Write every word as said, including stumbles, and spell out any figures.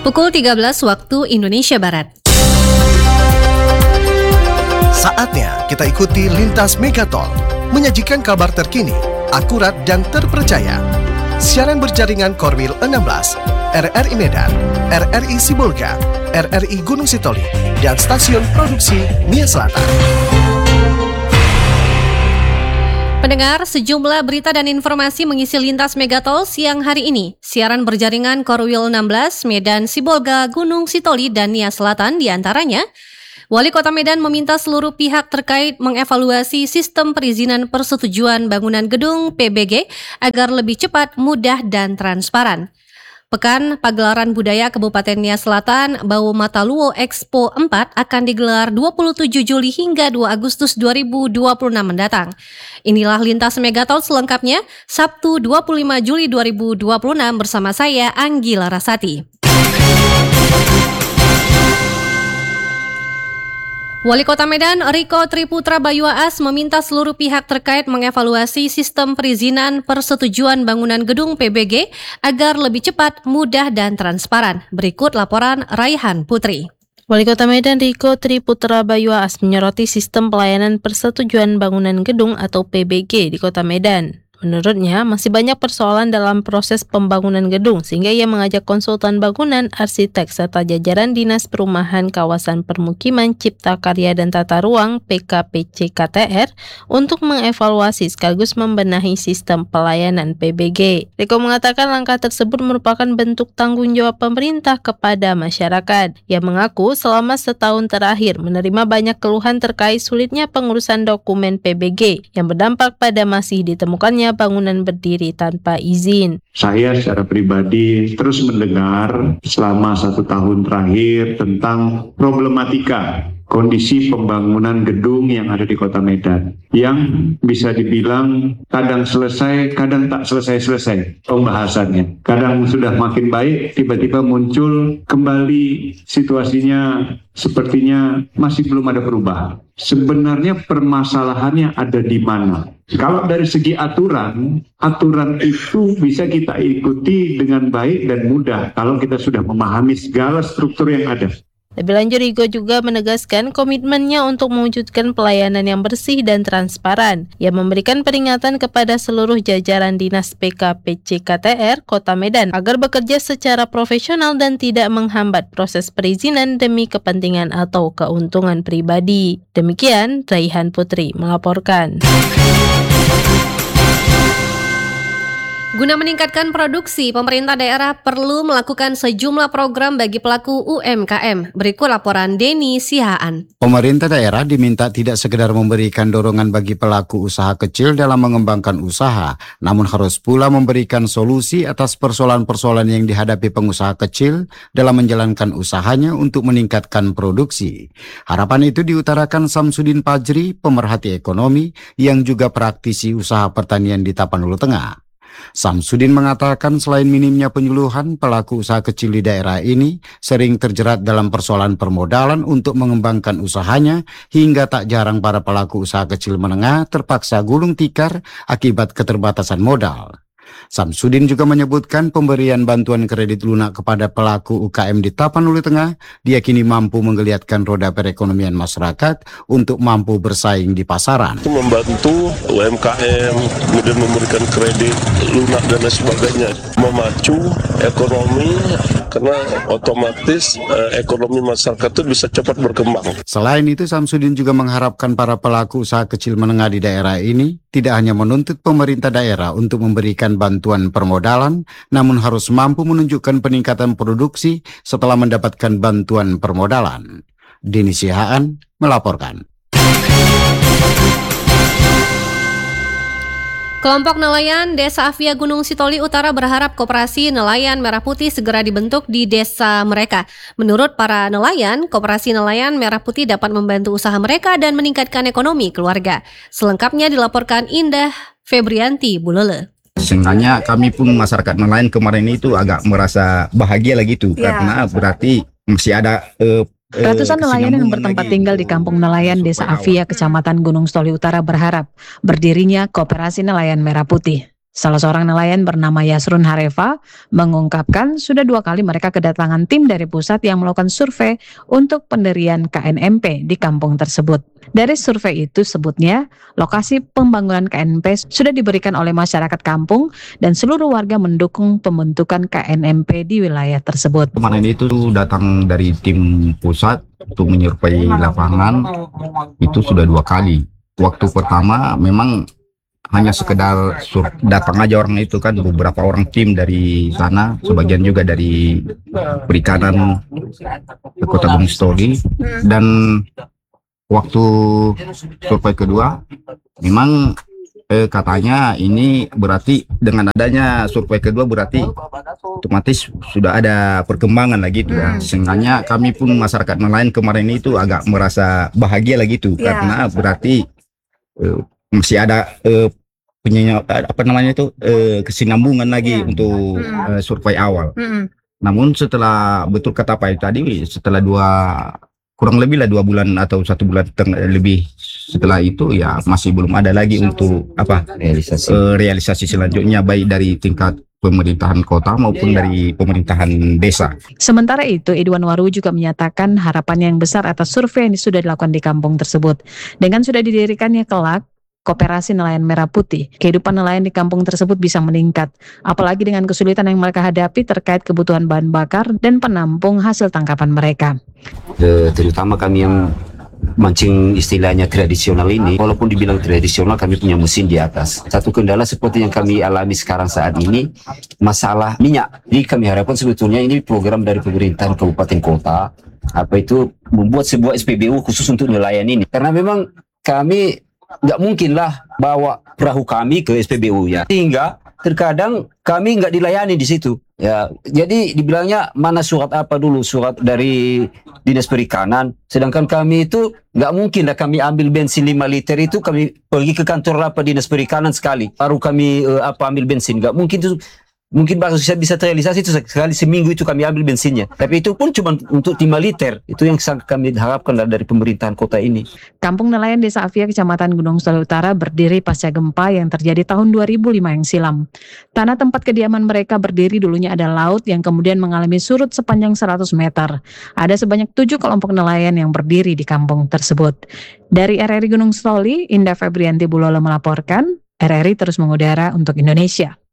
Pukul tiga belas waktu Indonesia Barat. Saatnya kita ikuti Lintas Megatol, menyajikan kabar terkini, akurat dan terpercaya. Siaran berjaringan Korwil enam belas, R R I Medan, R R I Sibolga, R R I Gunung Sitoli, dan stasiun produksi Nia Selatan. Pendengar, sejumlah berita dan informasi mengisi Lintas Megatol siang hari ini. Siaran berjaringan Korwil enam belas, Medan, Sibolga, Gunung Sitoli, dan Nia Selatan diantaranya. Wali Kota Medan meminta seluruh pihak terkait mengevaluasi sistem perizinan persetujuan bangunan gedung P B G agar lebih cepat, mudah, dan transparan. Pekan Pagelaran Budaya Kabupaten Nia Selatan Bau Mataluo Expo empat akan digelar dua puluh tujuh Juli hingga dua Agustus dua ribu dua puluh enam mendatang. Inilah Lintas Megatol selengkapnya Sabtu dua puluh lima Juli dua ribu dua puluh enam bersama saya Anggi Larasati. Wali Kota Medan Riko Triputra Bayuaas meminta seluruh pihak terkait mengevaluasi sistem perizinan persetujuan bangunan gedung P B G agar lebih cepat, mudah, dan transparan. Berikut laporan Raihan Putri. Wali Kota Medan Riko Triputra Bayuaas menyoroti sistem pelayanan persetujuan bangunan gedung atau P B G di Kota Medan. Menurutnya, masih banyak persoalan dalam proses pembangunan gedung sehingga ia mengajak konsultan bangunan, arsitek, serta jajaran Dinas Perumahan Kawasan Permukiman Cipta Karya dan Tata Ruang P K P C K T R untuk mengevaluasi sekaligus membenahi sistem pelayanan P B G. Riko mengatakan langkah tersebut merupakan bentuk tanggung jawab pemerintah kepada masyarakat. Ia mengaku selama setahun terakhir menerima banyak keluhan terkait sulitnya pengurusan dokumen P B G yang berdampak pada masih ditemukannya bangunan berdiri tanpa izin. Saya secara pribadi terus mendengar selama satu tahun terakhir tentang problematika kondisi pembangunan gedung yang ada di Kota Medan yang bisa dibilang kadang selesai, kadang tak selesai-selesai pembahasannya. Kadang sudah makin baik, tiba-tiba muncul kembali situasinya sepertinya masih belum ada perubahan. Sebenarnya permasalahannya ada di mana? Kalau dari segi aturan, aturan itu bisa kita ikuti dengan baik dan mudah kalau kita sudah memahami segala struktur yang ada. Lebih lanjut, Riko juga menegaskan komitmennya untuk mewujudkan pelayanan yang bersih dan transparan. Ia memberikan peringatan kepada seluruh jajaran Dinas P K P C K T R Kota Medan agar bekerja secara profesional dan tidak menghambat proses perizinan demi kepentingan atau keuntungan pribadi. Demikian, Raihan Putri melaporkan. Guna meningkatkan produksi, pemerintah daerah perlu melakukan sejumlah program bagi pelaku U M K M. Berikut laporan Denny Sihaan. Pemerintah daerah diminta tidak sekedar memberikan dorongan bagi pelaku usaha kecil dalam mengembangkan usaha, namun harus pula memberikan solusi atas persoalan-persoalan yang dihadapi pengusaha kecil dalam menjalankan usahanya untuk meningkatkan produksi. Harapan itu diutarakan Samsudin Pajri, pemerhati ekonomi yang juga praktisi usaha pertanian di Tapanuli Tengah. Samsudin mengatakan selain minimnya penyuluhan, pelaku usaha kecil di daerah ini sering terjerat dalam persoalan permodalan untuk mengembangkan usahanya hingga tak jarang para pelaku usaha kecil menengah terpaksa gulung tikar akibat keterbatasan modal. Samsudin juga menyebutkan pemberian bantuan kredit lunak kepada pelaku U K M di Tapanuli Tengah diyakini mampu menggeliatkan roda perekonomian masyarakat untuk mampu bersaing di pasaran. Itu membantu U M K M, kemudian memberikan kredit lunak dan lain sebagainya, memacu ekonomi karena otomatis eh, ekonomi masyarakat itu bisa cepat berkembang. Selain itu, Samsudin juga mengharapkan para pelaku usaha kecil menengah di daerah ini tidak hanya menuntut pemerintah daerah untuk memberikan bantuan permodalan, namun harus mampu menunjukkan peningkatan produksi setelah mendapatkan bantuan permodalan. Denny Sihaan melaporkan. Kelompok nelayan Desa Avia Gunung Sitoli Utara berharap koperasi nelayan Merah Putih segera dibentuk di desa mereka. Menurut para nelayan, koperasi nelayan Merah Putih dapat membantu usaha mereka dan meningkatkan ekonomi keluarga. Selengkapnya dilaporkan Indah Febrianti Bulele. Sebenarnya kami pun masyarakat nelayan kemarin itu agak merasa bahagia lagi tuh, ya, karena berarti masih ada uh, Ratusan nelayan yang bertempat tinggal di Kampung Nelayan Desa Avia, Kecamatan Gunung Sitoli Utara berharap berdirinya Koperasi Nelayan Merah Putih. Salah seorang nelayan bernama Yasrun Hareva mengungkapkan sudah dua kali mereka kedatangan tim dari pusat yang melakukan survei untuk pendirian K N M P di kampung tersebut. Dari survei itu sebutnya lokasi pembangunan K N M P sudah diberikan oleh masyarakat kampung dan seluruh warga mendukung pembentukan K N M P di wilayah tersebut. Kemarin itu datang dari tim pusat untuk menyurvei lapangan itu sudah dua kali. Waktu pertama memang hanya sekedar sur datang aja orang itu kan, beberapa orang tim dari sana, sebagian juga dari perikanan ke Kota Gunung Sitoli. Dan waktu survei kedua memang eh, katanya ini berarti dengan adanya survei kedua berarti otomatis sudah ada perkembangan lagi gitu ya. Sehingga kami pun masyarakat nelayan kemarin itu agak merasa bahagia lagi tuh, Ya. karena berarti eh, masih ada eh, punya apa namanya itu eh, kesinambungan lagi Ya. untuk Hmm. eh, survei awal. Mm-mm. Namun setelah betul kata Pak tadi, setelah dua kurang lebih lah dua bulan atau satu bulan teng- lebih setelah itu ya masih belum ada lagi untuk apa realisasi. eh, realisasi selanjutnya, baik dari tingkat pemerintahan kota maupun dari pemerintahan desa. Sementara itu, Idwan Waru juga menyatakan harapan yang besar atas survei yang sudah dilakukan di kampung tersebut. Dengan sudah didirikannya kelak Koperasi Nelayan Merah Putih, kehidupan nelayan di kampung tersebut bisa meningkat, apalagi dengan kesulitan yang mereka hadapi terkait kebutuhan bahan bakar dan penampung hasil tangkapan mereka. Eh, terutama kami yang mancing istilahnya tradisional ini, walaupun dibilang tradisional kami punya mesin di atas. Satu kendala seperti yang kami alami sekarang saat ini, masalah minyak. Jadi kami harapkan sebetulnya ini program dari pemerintahan kabupaten kota, apa itu membuat sebuah S P B U khusus untuk nelayan ini. Karena memang kami nggak mungkin lah bawa perahu kami ke S P B U ya, sehingga terkadang kami nggak dilayani di situ ya. Jadi dibilangnya mana surat apa dulu, surat dari dinas perikanan, sedangkan kami itu nggak mungkin lah kami ambil bensin lima liter itu kami pergi ke kantor apa dinas perikanan sekali baru kami eh, apa ambil bensin, nggak mungkin itu. Mungkin baru bisa bisa terrealisasi itu sekali seminggu itu kami ambil bensinnya. Tapi itu pun cuma untuk lima liter. Itu yang sangat kami harapkan dari pemerintahan kota ini. Kampung nelayan Desa Avia, Kecamatan Gunung Sitoli Utara berdiri pasca gempa yang terjadi tahun dua ribu lima yang silam. Tanah tempat kediaman mereka berdiri dulunya ada laut yang kemudian mengalami surut sepanjang seratus meter. Ada sebanyak tujuh kelompok nelayan yang berdiri di kampung tersebut. Dari R R I Gunung Sitoli, Indah Febrianti Bulolo melaporkan, R R I terus mengudara untuk Indonesia.